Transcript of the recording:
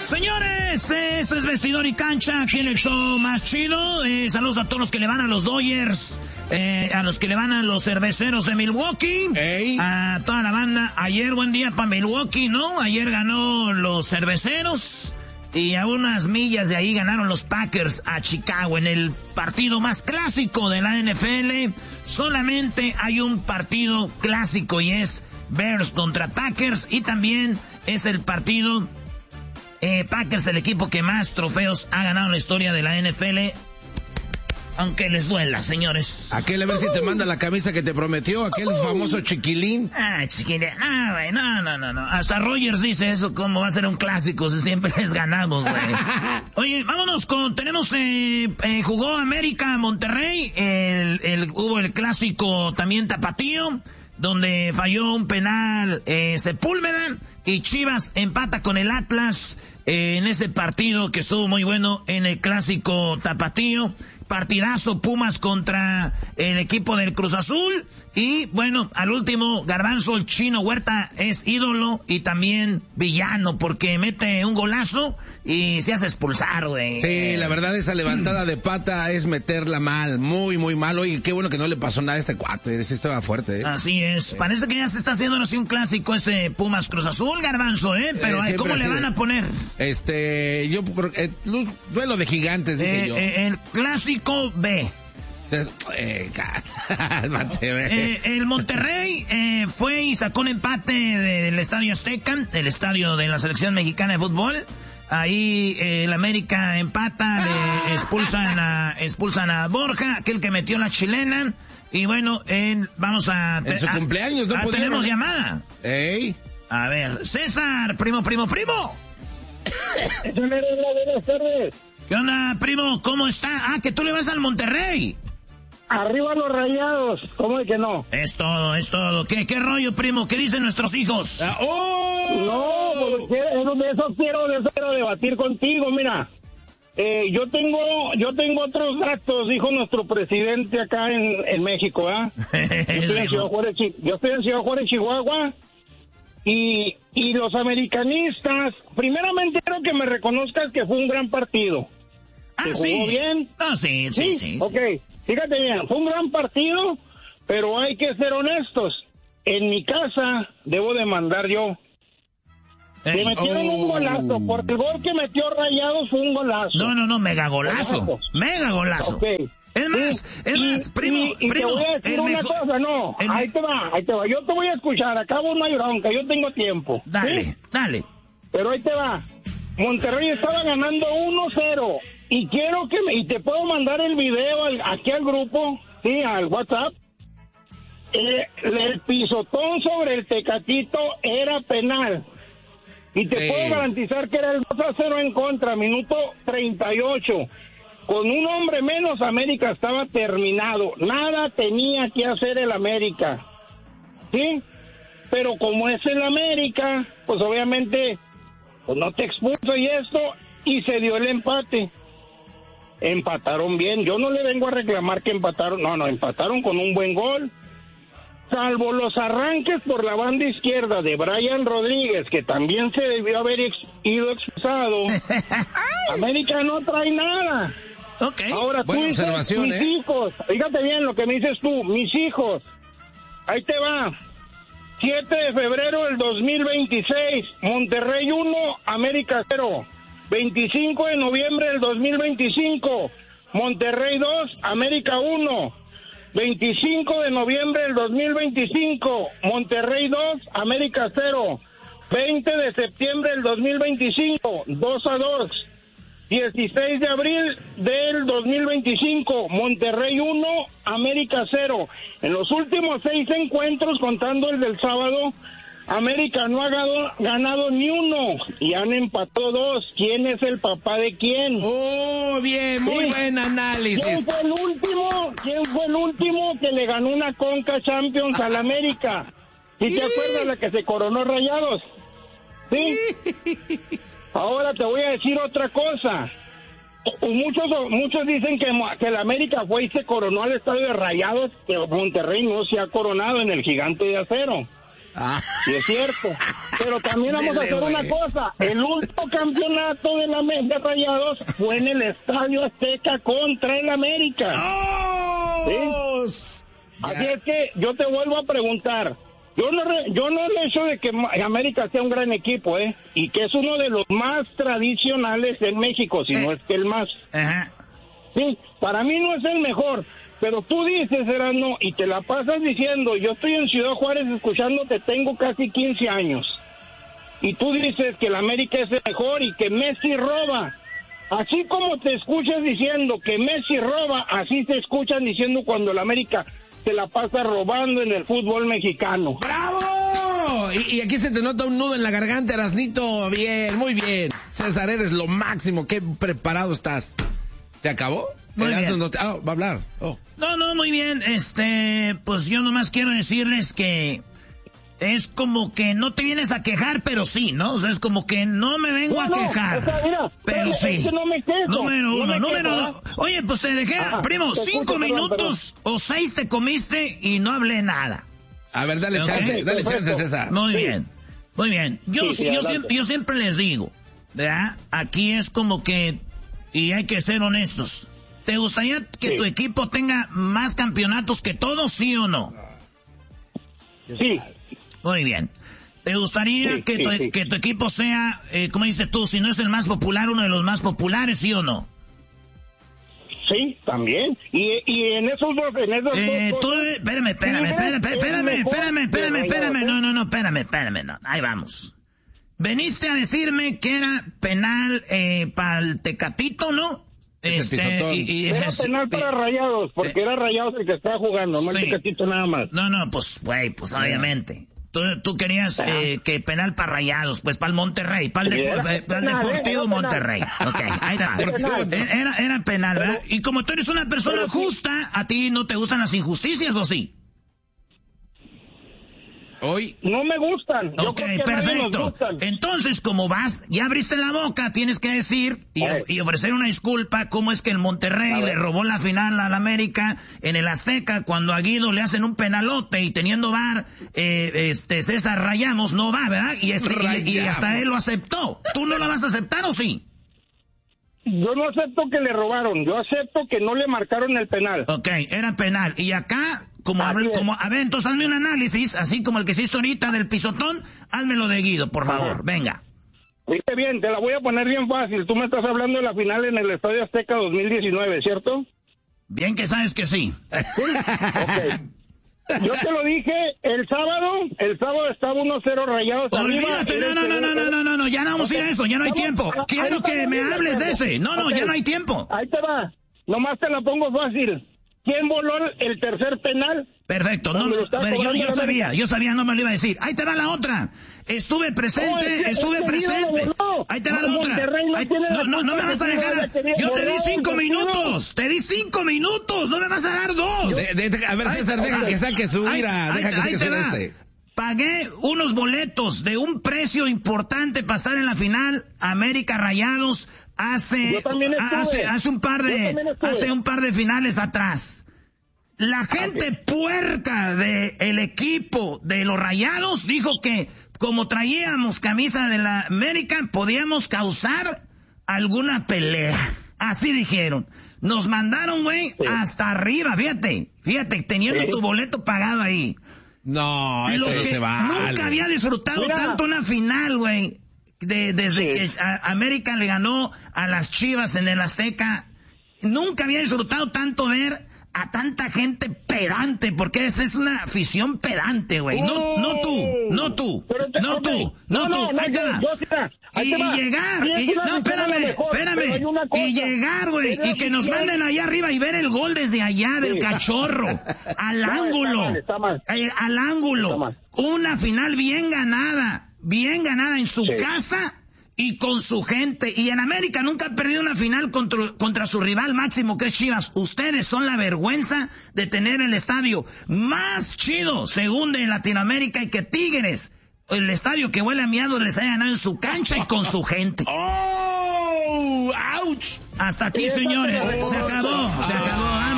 Señores, esto es Vestidor y Cancha, aquí en el show más chido. Saludos a todos los que le van a los Dodgers, a los que le van a los Cerveceros de Milwaukee, a toda la banda. Ayer buen día para Milwaukee, ¿no? Ayer ganó los Cerveceros y a unas millas de ahí ganaron los Packers a Chicago en el partido más clásico de la NFL. Solamente hay un partido clásico y es Bears contra Packers, y también es el partido Packers, el equipo que más trofeos ha ganado en la historia de la NFL. Aunque les duela, señores. Aquel, a ver si te manda la camisa que te prometió, aquel famoso chiquilín. Chiquilín. No. Hasta Rogers dice eso, cómo va a ser un clásico si siempre les ganamos, güey. Oye, vámonos jugó América Monterrey, hubo el clásico también tapatío, donde falló un penal Sepúlveda, y Chivas empata con el Atlas en ese partido que estuvo muy bueno en el clásico tapatío. Partidazo Pumas contra el equipo del Cruz Azul. Y bueno, al último, Garbanzo, el Chino Huerta es ídolo y también villano, porque mete un golazo y se hace expulsar, güey. Sí, la verdad, esa levantada de pata es meterla mal, muy, muy mal. Oye, qué bueno que no le pasó nada a este cuate, ese estaba fuerte, Así es, sí. Parece que ya se está haciendo así un clásico ese Pumas Cruz Azul, Garbanzo, pero ¿cómo le van a poner? Duelo de gigantes, dije yo. El clásico B. El Monterrey fue y sacó un empate del Estadio Azteca, el estadio de la selección mexicana de fútbol. Ahí el América empata, expulsan a Borja, aquel que metió la chilena. Y bueno, vamos a... En su cumpleaños, ¿no? Tenemos llamada. A ver, César, primo. Buenas tardes. ¿Qué onda, primo? ¿Cómo está? Que tú le vas al Monterrey. Arriba los Rayados, ¿cómo es que no? Es todo. ¿Qué rollo, primo? ¿Qué dicen nuestros hijos? No, porque de eso quiero debatir contigo, mira. Yo tengo otros datos, dijo nuestro presidente acá en México, ¿ah? Yo estoy en Ciudad Juárez, Chihuahua, y los americanistas, primeramente quiero que me reconozcas que fue un gran partido. ¿Se jugó bien? Sí. Ok, fíjate bien, fue un gran partido, pero hay que ser honestos. En mi casa debo demandar yo. Me metieron un golazo, por el gol que metió Rayados fue un golazo. No, mega golazo. Okay. Es más, primo. Te voy a decir una cosa, ahí te va. Yo te voy a escuchar, acabo no hay bronca, yo tengo tiempo. Dale. Pero ahí te va. Monterrey estaba ganando 1-0 y quiero y te puedo mandar el video aquí al grupo, sí, al WhatsApp. El pisotón sobre el Tecatito era penal. Y te puedo garantizar que era el 2-0 en contra, minuto 38. Con un hombre menos, América estaba terminado. Nada tenía que hacer el América. ¿Sí? Pero como es el América, pues obviamente pues no te expulso y se dio el empate. Empataron bien. Yo no le vengo a reclamar que empataron. No, empataron con un buen gol. Salvo los arranques por la banda izquierda de Brian Rodríguez, que también se debió haber ido expulsado. América no trae nada. Okay. Ahora tú dices, mis hijos, fíjate bien lo que me dices tú, mis hijos. Ahí te va. 7 de febrero del 2026, Monterrey 1, América 0. 25 de noviembre del 2025, Monterrey 2, América 1. 25 de noviembre del 2025, Monterrey 2, América 0. 20 de septiembre del 2025, 2-2. 16 de abril del 2025, Monterrey 1, América 0. En los últimos 6 encuentros, contando el del sábado, América no ha ganado ni uno y han empatado 2. ¿Quién es el papá de quién? Bien, muy buen análisis. ¿Quién fue el último que le ganó una Conca Champions al América? ¿Sí te acuerdas la que se coronó Rayados? ¿Sí? Ahora te voy a decir otra cosa. Muchos dicen que el América fue y se coronó al estadio de Rayados, que Monterrey no se ha coronado en el Gigante de Acero. Sí, es cierto. Pero también vamos a hacer una cosa. El último campeonato de la de Rayados fue en el Estadio Azteca contra el América. ¿Sí? Así es que yo te vuelvo a preguntar. Yo no el hecho de que América sea un gran equipo, y que es uno de los más tradicionales en México, si no es que el más. Ajá. Sí, para mí no es el mejor. Pero tú dices, Erasmo, y te la pasas diciendo, yo estoy en Ciudad Juárez escuchándote, tengo casi 15 años. Y tú dices que el América es el mejor y que Messi roba. Así como te escuchas diciendo que Messi roba, así te escuchan diciendo cuando el América se la pasa robando en el fútbol mexicano. ¡Bravo! Y aquí se te nota un nudo en la garganta, Erasnito. Bien, muy bien. César, eres lo máximo. Qué preparado estás. ¿Se acabó? Muy bien. Va a hablar. No, muy bien. Pues yo nomás quiero decirles que es como que no te vienes a quejar, pero sí, ¿no? O sea, es como que no me vengo a quejar. O sea, mira, pero sí. Es que no me quejo. Número 2. Oye, pues te dejé, primo, 5 minutos o 6 te comiste y no hablé nada. A ver, dale chance, César. Muy bien. Yo siempre les digo, ¿verdad? Aquí es como que, y hay que ser honestos. ¿Te gustaría que tu equipo tenga más campeonatos que todos, sí o no? Sí. Muy bien. ¿Te gustaría que tu equipo sea, como dices tú, si no es el más popular, uno de los más populares, sí o no? Sí, también. Y en esos dos... Espérame. No. Ahí vamos. Veniste a decirme que era penal para el Tecatito, ¿no? Era penal para Rayados, porque era Rayados el que estaba jugando, no el Tecatito nada más. No, pues obviamente. Tú querías que penal para Rayados, pues para el Monterrey, para el Deportivo Monterrey. Ok, ahí está. Era penal, ¿verdad? Y como tú eres una persona justa, ¿a ti no te gustan las injusticias o sí? Hoy no me gustan. Ok, perfecto. Entonces, como vas, ya abriste la boca, tienes que decir y ofrecer una disculpa cómo es que el Monterrey le robó la final al América en el Azteca cuando a Guido le hacen un penalote y teniendo VAR, César Rayamos no va, ¿verdad? Y hasta él lo aceptó. ¿Tú no lo vas a aceptar o sí? Yo no acepto que le robaron, yo acepto que no le marcaron el penal. Ok, era penal. Y acá, a ver, entonces hazme un análisis, así como el que se hizo ahorita del pisotón, házmelo de Guido, por favor, venga. Viste bien, te la voy a poner bien fácil. Tú me estás hablando de la final en el Estadio Azteca 2019, ¿cierto? Bien que sabes que sí. ¿Sí? Ok. Yo te lo dije el sábado estaba 1-0 Rayados. Olvídate, no, ya no vamos a ir a eso, ya no hay tiempo. Quiero que me hables de ese. No, ya no hay tiempo. Ahí te va, nomás te la pongo fácil. ¿Quién voló el tercer penal? Perfecto, no, yo sabía, no me lo iba a decir. Ahí te va la otra. Estuve presente. Ahí te va la otra. No me vas a dejar. Yo te di 5 minutos. No me vas a dar 2. A ver, César, deja que saque su ira. Deja que saque su Pagué unos boletos de un precio importante para estar en la final América Rayados hace un par de finales atrás. La gente puerca del equipo de los Rayados dijo que como traíamos camisa de la América podíamos causar alguna pelea. Así dijeron. Nos mandaron, güey, hasta arriba, fíjate, teniendo tu boleto pagado ahí. No, eso no se vale. Nunca había disfrutado tanto una final, güey, desde que América le ganó a las Chivas en el Azteca. Nunca había disfrutado tanto ver a tanta gente pedante, porque esa es una afición pedante, güey. No tú. Y llegar, y llegar, güey, y que nos manden allá arriba y ver el gol desde allá del Cachorro, al ángulo, una final bien ganada en su casa y con su gente. Y en América nunca ha perdido una final contra su rival máximo, que es Chivas. Ustedes son la vergüenza de tener el estadio más chido, según de Latinoamérica, y que Tigres, el estadio que huele a miados, les haya ganado en su cancha y con su gente. ¡Oh! ¡Auch! Hasta aquí, señores. Se acabó.